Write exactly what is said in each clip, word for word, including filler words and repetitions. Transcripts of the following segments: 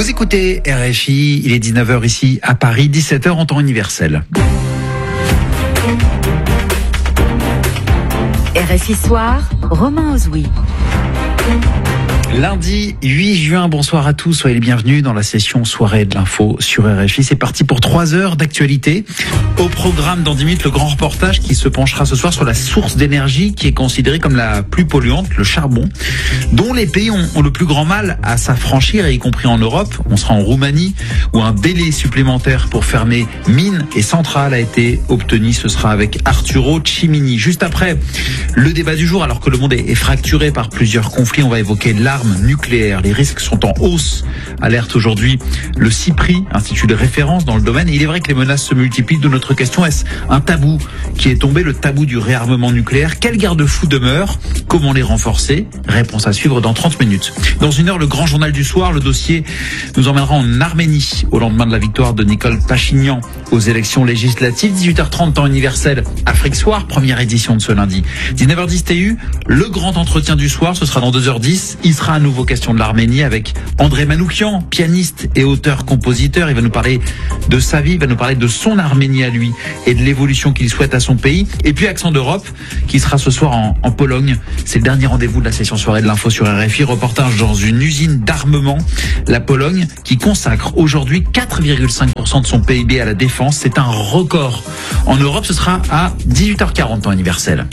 Vous écoutez R F I, il est dix-neuf heures ici à Paris, dix-sept heures en temps universel. R F I Soir, Romain Ozoui. Lundi huit juin, bonsoir à tous, soyez les bienvenus dans la session soirée de l'info sur R F I. C'est parti pour trois heures d'actualité. Au programme dans dix minutes, le grand reportage qui se penchera ce soir sur la source d'énergie qui est considérée comme la plus polluante, le charbon, dont les pays ont, ont le plus grand mal à s'affranchir, y compris en Europe. On sera en Roumanie où un délai supplémentaire pour fermer mines et centrales a été obtenu. Ce sera avec Arturo Cimini. Juste après, le débat du jour, alors que le monde est fracturé par plusieurs conflits, on va évoquer l'arme nucléaire. Les risques sont en hausse. Alerte aujourd'hui le CIPRI, institut de référence dans le domaine. Et il est vrai que les menaces se multiplient. De notre question, est-ce un tabou qui est tombé, le tabou du réarmement nucléaire? Quels garde-fous demeurent? Comment les renforcer? Réponse à suivre dans trente minutes. Dans une heure, le grand journal du soir. Le dossier nous emmènera en Arménie au lendemain de la victoire de Nicole Pachinian aux élections législatives. dix-huit heures trente, temps universel, Afrique Soir, première édition de ce lundi. dix-neuf heures dix T U, le grand entretien du soir, ce sera dans deux heures dix. Il sera à nouveau question de l'Arménie avec André Manoukian, pianiste et auteur-compositeur. Il va nous parler de sa vie, il va nous parler de son Arménie à lui et de l'évolution qu'il souhaite à son pays. Et puis Accent d'Europe qui sera ce soir en, en Pologne. C'est le dernier rendez-vous de la session soirée de l'info sur R F I. Reportage dans une usine d'armement, la Pologne, qui consacre aujourd'hui quatre virgule cinq pour cent de son P I B à la défense. C'est un record. En Europe, ce sera à dix-huit heures quarante, temps universel.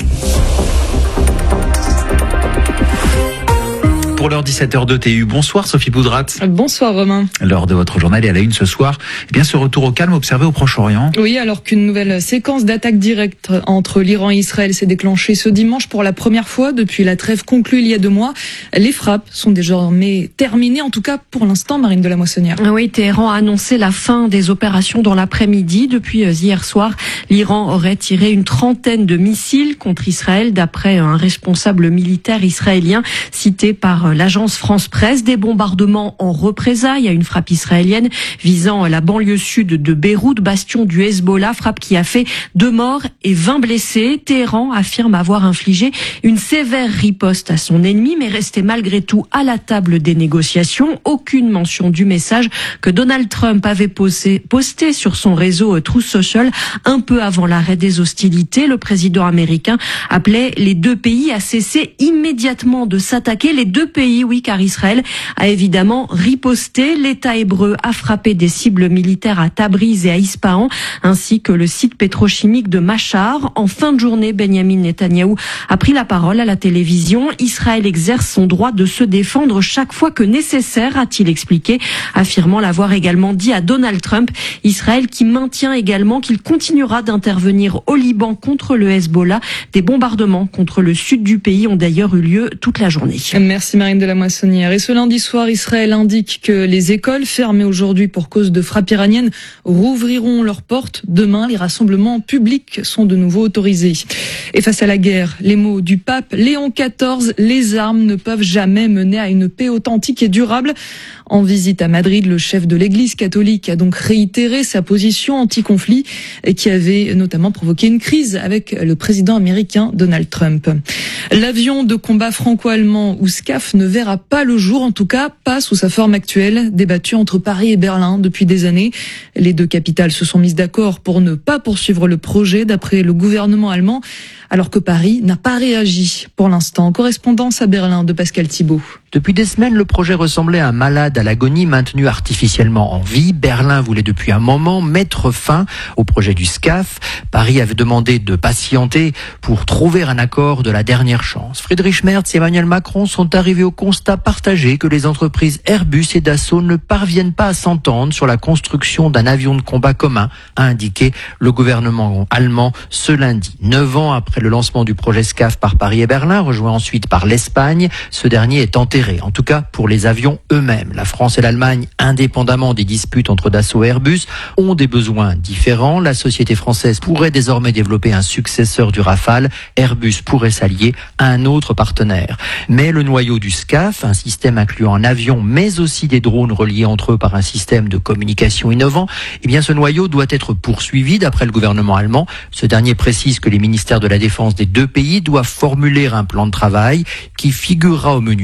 Pour l'heure dix-sept heures deux T U. Bonsoir Sophie Poudrat. Bonsoir Romain. L'heure de votre journal est à la une ce soir. Eh bien, ce retour au calme observé au Proche-Orient. Oui, alors qu'une nouvelle séquence d'attaques directes entre l'Iran et Israël s'est déclenchée ce dimanche pour la première fois depuis la trêve conclue il y a deux mois. Les frappes sont désormais terminées, en tout cas pour l'instant, Marine de la Moissonnière. Oui, Téhéran a annoncé la fin des opérations dans l'après-midi. Depuis hier soir, l'Iran aurait tiré une trentaine de missiles contre Israël, d'après un responsable militaire israélien cité par l'agence France Presse. Des bombardements en représailles à une frappe israélienne visant la banlieue sud de Beyrouth, bastion du Hezbollah, frappe qui a fait deux morts et vingt blessés. Téhéran affirme avoir infligé une sévère riposte à son ennemi, mais resté malgré tout à la table des négociations. Aucune mention du message que Donald Trump avait posé, posté sur son réseau Truth Social un peu avant l'arrêt des hostilités. Le président américain appelait les deux pays à cesser immédiatement de s'attaquer. Les deux pays Oui, car Israël a évidemment riposté. L'État hébreu a frappé des cibles militaires à Tabriz et à Ispahan, ainsi que le site pétrochimique de Machar. En fin de journée, Benjamin Netanyahou a pris la parole à la télévision. Israël exerce son droit de se défendre chaque fois que nécessaire, a-t-il expliqué, affirmant l'avoir également dit à Donald Trump. Israël qui maintient également qu'il continuera d'intervenir au Liban contre le Hezbollah. Des bombardements contre le sud du pays ont d'ailleurs eu lieu toute la journée. Merci Marine de la Moissonnière. Et ce lundi soir, Israël indique que les écoles fermées aujourd'hui pour cause de frappes iraniennes rouvriront leurs portes. Demain, les rassemblements publics sont de nouveau autorisés. Et face à la guerre, les mots du pape Léon quatorze, les armes ne peuvent jamais mener à une paix authentique et durable. En visite à Madrid, le chef de l'Église catholique a donc réitéré sa position anti-conflit qui avait notamment provoqué une crise avec le président américain Donald Trump. L'avion de combat franco-allemand ou SCAF ne verra pas le jour, en tout cas pas sous sa forme actuelle, débattue entre Paris et Berlin depuis des années. Les deux capitales se sont mises d'accord pour ne pas poursuivre le projet d'après le gouvernement allemand, alors que Paris n'a pas réagi pour l'instant. Correspondance à Berlin de Pascal Thibault. Depuis des semaines, le projet ressemblait à un malade à l'agonie maintenu artificiellement en vie. Berlin voulait depuis un moment mettre fin au projet du SCAF. Paris avait demandé de patienter pour trouver un accord de la dernière chance. Friedrich Merz et Emmanuel Macron sont arrivés au constat partagé que les entreprises Airbus et Dassault ne parviennent pas à s'entendre sur la construction d'un avion de combat commun, a indiqué le gouvernement allemand ce lundi. Neuf ans après le lancement du projet SCAF par Paris et Berlin, rejoint ensuite par l'Espagne, ce dernier est enterré. En tout cas, pour les avions eux-mêmes. La France et l'Allemagne, indépendamment des disputes entre Dassault et Airbus, ont des besoins différents. La société française pourrait désormais développer un successeur du Rafale. Airbus pourrait s'allier à un autre partenaire. Mais le noyau du SCAF, un système incluant un avion, mais aussi des drones reliés entre eux par un système de communication innovant, eh bien, ce noyau doit être poursuivi d'après le gouvernement allemand. Ce dernier précise que les ministères de la Défense des deux pays doivent formuler un plan de travail qui figurera au menu du Conseil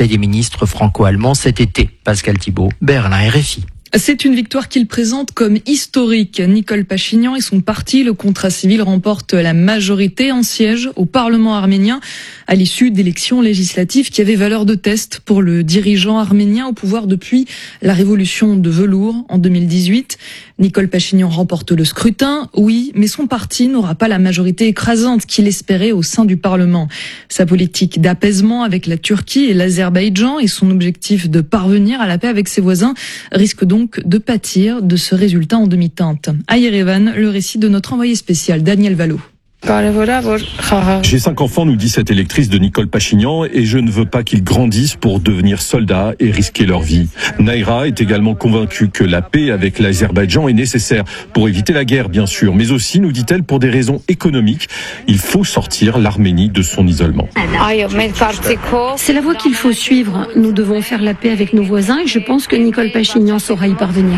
Conseil des ministres franco-allemand cet été. Pascal Thibault, Berlin, R F I. C'est une victoire qu'il présente comme historique. Nicole Pachinian et son parti, le Contrat civil, remportent la majorité en siège au Parlement arménien à l'issue d'élections législatives qui avaient valeur de test pour le dirigeant arménien au pouvoir depuis la révolution de velours en deux mille dix-huit. Nicole Pachinian remporte le scrutin, oui, mais son parti n'aura pas la majorité écrasante qu'il espérait au sein du Parlement. Sa politique d'apaisement avec la Turquie et l'Azerbaïdjan et son objectif de parvenir à la paix avec ses voisins risquent donc de pâtir de ce résultat en demi-teinte. À Yerevan, le récit de notre envoyé spécial Daniel Valo. J'ai cinq enfants, nous dit cette électrice de Nicole Pachinian, et je ne veux pas qu'ils grandissent pour devenir soldats et risquer leur vie. Naira est également convaincue que la paix avec l'Azerbaïdjan est nécessaire pour éviter la guerre, bien sûr, mais aussi, nous dit-elle, pour des raisons économiques. Il faut sortir l'Arménie de son isolement. C'est la voie qu'il faut suivre. Nous devons faire la paix avec nos voisins et je pense que Nicole Pachinian saura y parvenir.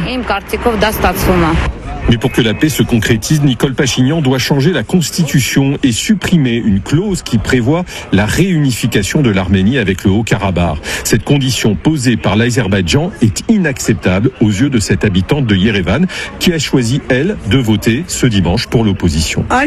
Mais pour que la paix se concrétise, Nicole Pachinian doit changer la constitution et supprimer une clause qui prévoit la réunification de l'Arménie avec le Haut-Karabakh. Cette condition posée par l'Azerbaïdjan est inacceptable aux yeux de cette habitante de Yerevan qui a choisi, elle, de voter ce dimanche pour l'opposition. On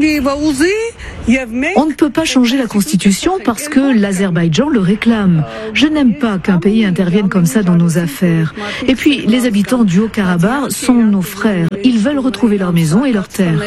ne peut pas changer la constitution parce que l'Azerbaïdjan le réclame. Je n'aime pas qu'un pays intervienne comme ça dans nos affaires. Et puis, les habitants du Haut-Karabakh sont nos frères. Ils veulent retrouver leur maison et leur terre.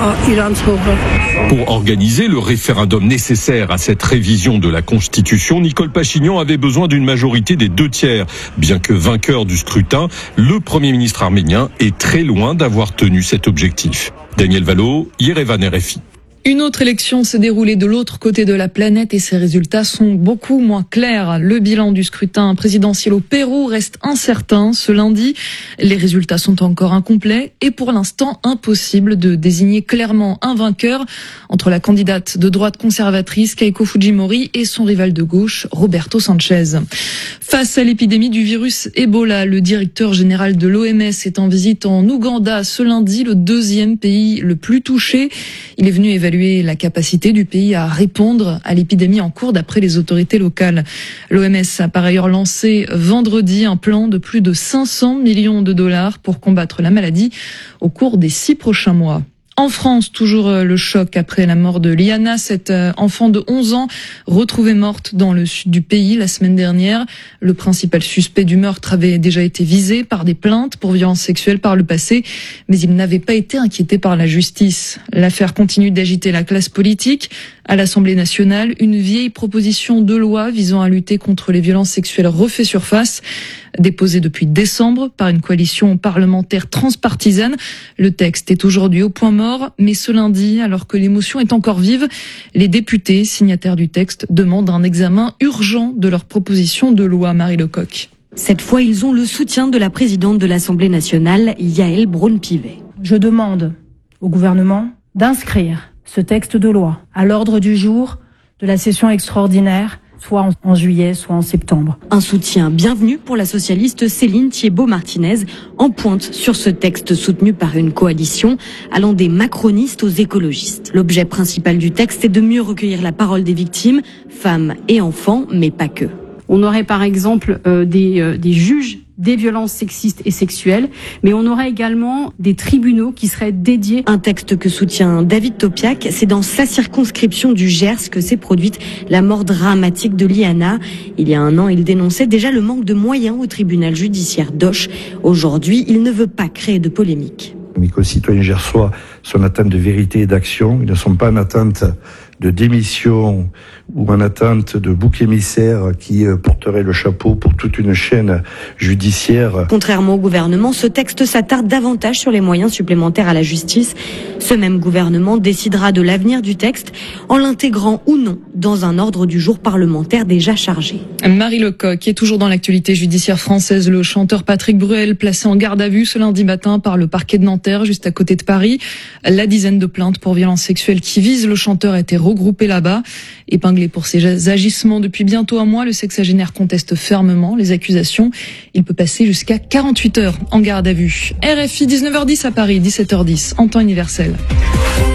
Pour organiser le référendum nécessaire à cette révision de la Constitution, Nicole Pachinian avait besoin d'une majorité des deux tiers. Bien que vainqueur du scrutin, le Premier ministre arménien est très loin d'avoir tenu cet objectif. Daniel Valo, Yerevan, R F I. Une autre élection s'est déroulée de l'autre côté de la planète et ses résultats sont beaucoup moins clairs. Le bilan du scrutin présidentiel au Pérou reste incertain ce lundi. Les résultats sont encore incomplets et pour l'instant impossible de désigner clairement un vainqueur entre la candidate de droite conservatrice Keiko Fujimori et son rival de gauche Roberto Sanchez. Face à l'épidémie du virus Ebola, le directeur général de l'O M S est en visite en Ouganda ce lundi, le deuxième pays le plus touché. Il est venu évaluer la capacité du pays à répondre à l'épidémie en cours d'après les autorités locales. L'O M S a par ailleurs lancé vendredi un plan de plus de cinq cents millions de dollars pour combattre la maladie au cours des six prochains mois. En France, toujours le choc après la mort de Liana, cette enfant de onze ans retrouvée morte dans le sud du pays la semaine dernière. Le principal suspect du meurtre avait déjà été visé par des plaintes pour violences sexuelles par le passé, mais il n'avait pas été inquiété par la justice. L'affaire continue d'agiter la classe politique. À l'Assemblée nationale, une vieille proposition de loi visant à lutter contre les violences sexuelles refait surface. Déposée depuis décembre par une coalition parlementaire transpartisane, le texte est aujourd'hui au point mort, mais ce lundi, alors que l'émotion est encore vive, les députés signataires du texte demandent un examen urgent de leur proposition de loi. Marie Lecoq. Cette fois, ils ont le soutien de la présidente de l'Assemblée nationale, Yaël Braun-Pivet. Je demande au gouvernement d'inscrire ce texte de loi à l'ordre du jour de la session extraordinaire, soit en juillet, soit en septembre. Un soutien bienvenu pour la socialiste Céline Thiébaut-Martinez, en pointe sur ce texte soutenu par une coalition allant des macronistes aux écologistes. L'objet principal du texte est de mieux recueillir la parole des victimes, femmes et enfants, mais pas que. On aurait par exemple euh, des, euh, des juges des violences sexistes et sexuelles, mais on aurait également des tribunaux qui seraient dédiés. Un texte que soutient David Topiak, c'est dans sa circonscription du Gers que s'est produite la mort dramatique de Liana. Il y a un an, il dénonçait déjà le manque de moyens au tribunal judiciaire d'Auch. Aujourd'hui, il ne veut pas créer de polémique. Mes concitoyens gersois sont en attente de vérité et d'action. Ils ne sont pas en attente de démission ou en attente de bouc émissaire qui porterait le chapeau pour toute une chaîne judiciaire. Contrairement au gouvernement, ce texte s'attarde davantage sur les moyens supplémentaires à la justice. Ce même gouvernement décidera de l'avenir du texte en l'intégrant ou non dans un ordre du jour parlementaire déjà chargé. Marie Lecoq est toujours dans l'actualité judiciaire française. Le chanteur Patrick Bruel placé en garde à vue ce lundi matin par le parquet de Nanterre, juste à côté de Paris. La dizaine de plaintes pour violences sexuelles qui visent le chanteur a été regroupée là-bas. Épinglé pour ses agissements depuis bientôt un mois, le sexagénaire conteste fermement les accusations. Il peut passer jusqu'à quarante-huit heures en garde à vue. R F I, dix-neuf heures dix à Paris, dix-sept heures dix, en temps universel.